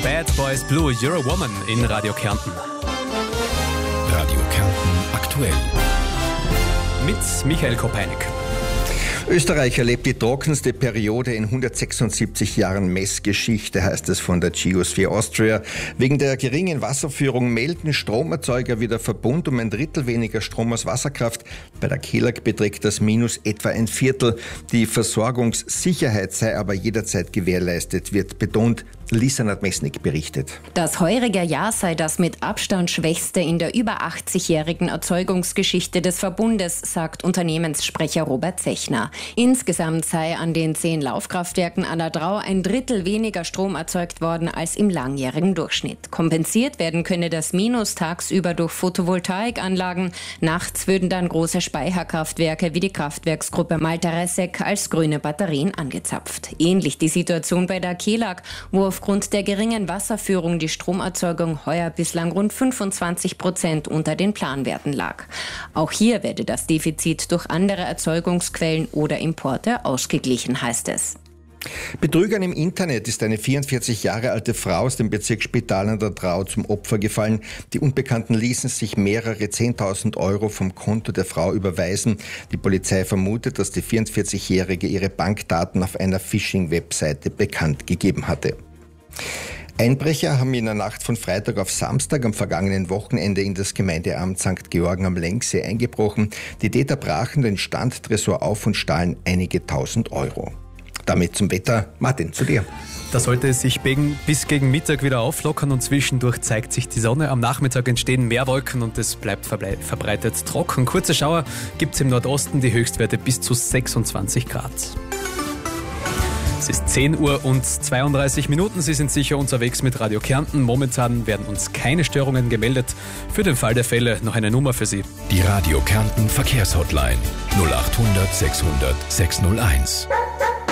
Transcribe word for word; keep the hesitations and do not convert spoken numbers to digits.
Bad Boys Blue, You're a Woman in Radio Kärnten. Radio Kärnten aktuell. Mit Michael Kopeinig. Österreich erlebt die trockenste Periode in hundertsechsundsiebzig Jahren Messgeschichte, heißt es von der Geosphere Austria. Wegen der geringen Wasserführung melden Stromerzeuger wie der Verbund um ein Drittel weniger Strom aus Wasserkraft. Bei der Kelag beträgt das Minus etwa ein Viertel. Die Versorgungssicherheit sei aber jederzeit gewährleistet, wird betont. Lisa Nadmesnik berichtet. Das heurige Jahr sei das mit Abstand schwächste in der über achtzigjährigen Erzeugungsgeschichte des Verbundes, sagt Unternehmenssprecher Robert Zechner. Insgesamt sei an den zehn Laufkraftwerken an der Drau ein Drittel weniger Strom erzeugt worden als im langjährigen Durchschnitt. Kompensiert werden könne das Minus tagsüber durch Photovoltaikanlagen. Nachts würden dann große Speicherkraftwerke wie die Kraftwerksgruppe Malteresek als grüne Batterien angezapft. Ähnlich die Situation bei der Kelag, wo aufgrund der geringen Wasserführung die Stromerzeugung heuer bislang rund fünfundzwanzig Prozent unter den Planwerten lag. Auch hier werde das Defizit durch andere Erzeugungsquellen oder Importe ausgeglichen, heißt es. Betrügern im Internet ist eine vierundvierzig Jahre alte Frau aus dem Bezirk Spital an der Drau zum Opfer gefallen. Die Unbekannten ließen sich mehrere zehntausend Euro vom Konto der Frau überweisen. Die Polizei vermutet, dass die vierundvierzigjährige ihre Bankdaten auf einer Phishing-Webseite bekannt gegeben hatte. Einbrecher haben in der Nacht von Freitag auf Samstag am vergangenen Wochenende in das Gemeindeamt Sankt Georgen am Lenksee eingebrochen. Die Täter brachen den Standtresor auf und stahlen einige tausend Euro. Damit zum Wetter. Martin, zu dir. Da sollte es sich bis gegen Mittag wieder auflockern und zwischendurch zeigt sich die Sonne. Am Nachmittag entstehen mehr Wolken und es bleibt verbreitet trocken. Kurze Schauer gibt es im Nordosten, die Höchstwerte bis zu sechsundzwanzig Grad. Es ist zehn Uhr und zweiunddreißig Minuten. Sie sind sicher unterwegs mit Radio Kärnten. Momentan werden uns keine Störungen gemeldet. Für den Fall der Fälle noch eine Nummer für Sie. Die Radio Kärnten Verkehrshotline null acht hundert sechshundert sechshunderteins.